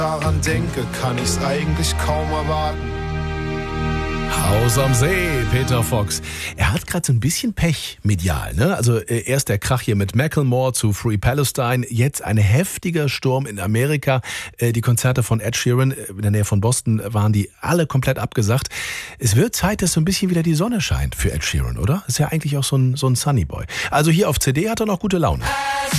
daran denke, kann ich's eigentlich kaum erwarten. Haus am See, Peter Fox. Er hat gerade so ein bisschen Pech medial, ne? Also erst der Krach hier mit Macklemore zu Free Palestine, jetzt ein heftiger Sturm in Amerika. Die Konzerte von Ed Sheeran in der Nähe von Boston waren die alle komplett abgesagt. Es wird Zeit, dass so ein bisschen wieder die Sonne scheint für Ed Sheeran, oder? Ist ja eigentlich auch so ein Sunny Boy. Also hier auf CD hat er noch gute Laune.